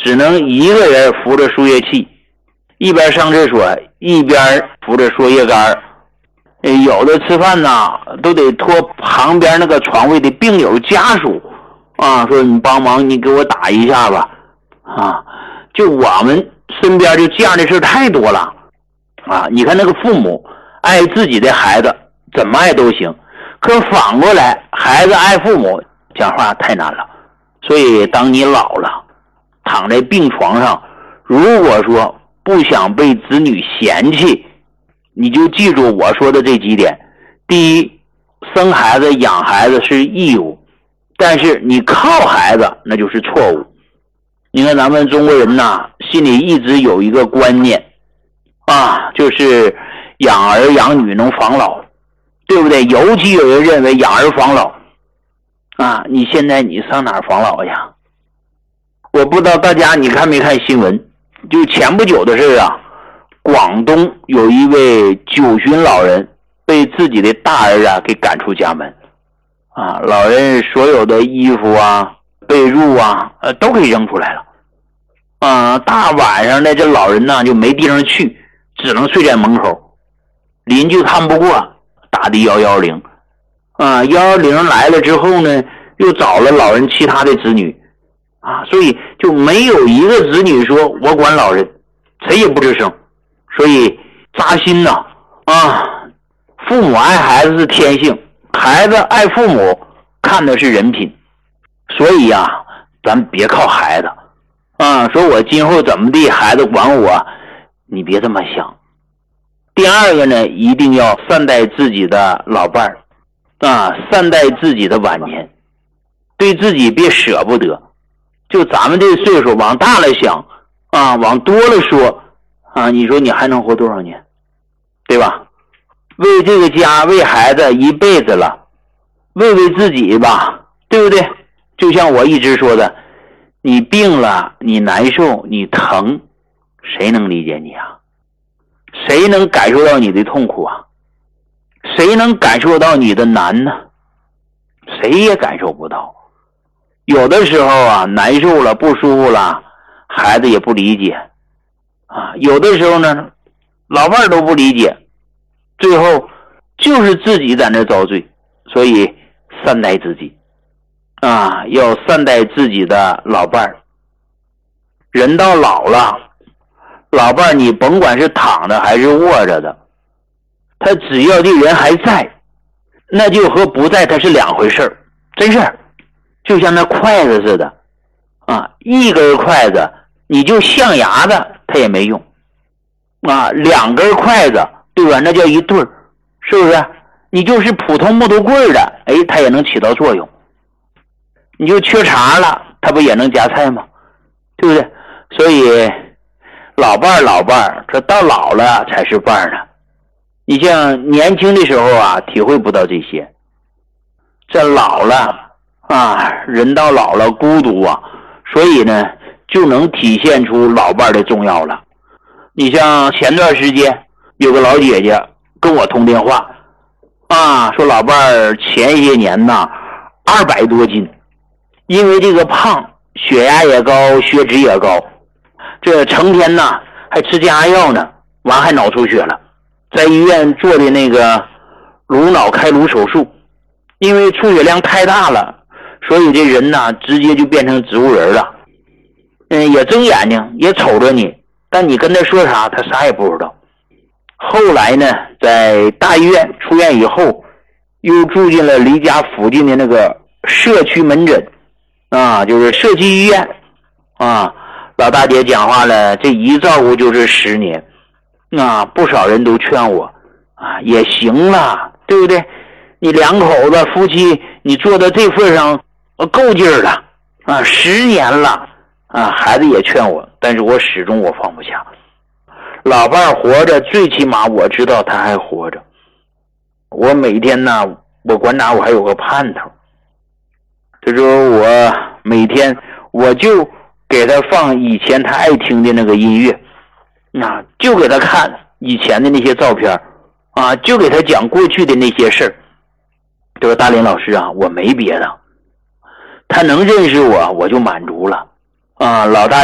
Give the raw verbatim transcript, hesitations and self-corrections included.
只能一个人扶着输液器，一边上厕所一边扶着输液杆。有的吃饭呢都得托旁边那个床位的病友家属啊，说你帮忙你给我打一下吧啊，就我们身边就这样的事太多了啊。你看那个父母爱自己的孩子怎么爱都行，可反过来孩子爱父母讲话太难了。所以当你老了躺在病床上，如果说不想被子女嫌弃，你就记住我说的这几点。第一，生孩子养孩子是义务，但是你靠孩子那就是错误。你看咱们中国人呐，心里一直有一个观念啊，就是养儿养女能防老，对不对？尤其有人认为养儿防老啊，你现在你上哪儿防老呀？我不知道大家你看没看新闻，就前不久的事啊，广东有一位九旬老人被自己的大儿啊给赶出家门啊，老人所有的衣服啊被褥啊呃都给扔出来了啊，大晚上的这老人呢就没地方去，只能睡在门口。邻居看不过，打的一一零啊，一一零来了之后呢，又找了老人其他的子女啊，所以就没有一个子女说我管老人，谁也不吱声。所以扎心呐 啊, 啊，父母爱孩子是天性，孩子爱父母看的是人品。所以呀、啊，咱别靠孩子啊，说我今后怎么地孩子管我，你别这么想。第二个呢，一定要善待自己的老伴儿啊，善待自己的晚年，对自己别舍不得。就咱们这岁数往大了想啊，往多了说啊，你说你还能活多少年，对吧？为这个家为孩子一辈子了，为为自己吧，对不对？就像我一直说的，你病了你难受你疼，谁能理解你啊？谁能感受到你的痛苦啊？谁能感受到你的难呢？谁也感受不到。有的时候啊，难受了不舒服了，孩子也不理解啊，有的时候呢老伴都不理解，最后就是自己在那遭罪。所以善待自己啊，要善待自己的老伴。人到老了，老伴你甭管是躺着还是卧着的，他只要这人还在，那就和不在他是两回事儿，真是就像那筷子似的啊，一根筷子你就象牙的它也没用啊，两根筷子对吧，那叫一对儿，是不是？你就是普通木头棍的，哎，它也能起到作用。你就缺茶了，它不也能夹菜吗？对不对？所以老伴儿老伴儿，这到老了才是伴儿呢。你像年轻的时候啊，体会不到这些，这老了啊，人到老了孤独啊，所以呢就能体现出老伴儿的重要了。你像前段时间有个老姐姐跟我通电话啊，说老伴儿前些年呢二百多斤，因为这个胖，血压也高，血脂也高，这成天呢还吃降压药呢，完还脑出血了，在医院做的那个颅脑开颅手术，因为出血量太大了，所以这人呢直接就变成植物人了。嗯，也睁眼睛也瞅着你，但你跟他说啥他啥也不知道。后来呢在大医院出院以后，又住进了离家附近的那个社区门诊啊，就是社区医院啊。老大姐讲话了，这一照顾就是十年啊，不少人都劝我啊，也行了，对不对？你两口子夫妻你做到这份上够劲儿了啊，十年了啊。孩子也劝我，但是我始终我放不下。老伴活着，最起码我知道他还活着。我每天呢，我管哪我还有个盼头。这说我每天我就给他放以前他爱听的那个音乐，啊，就给他看以前的那些照片啊，就给他讲过去的那些事儿。这个大林老师啊，我没别的，他能认识我我就满足了啊。老大